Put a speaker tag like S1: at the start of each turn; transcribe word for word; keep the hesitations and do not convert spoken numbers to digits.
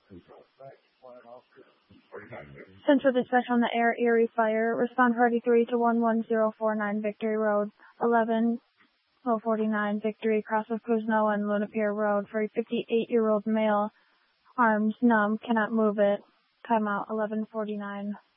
S1: Central dispatch on the air, Erie Fire. Respond party three to one one zero four nine Victory Road, eleven oh forty-nine Victory, cross of Kuzno and Luna Pier Road for a fifty-eight-year-old male, arms numb, cannot move it. Timeout eleven forty-nine.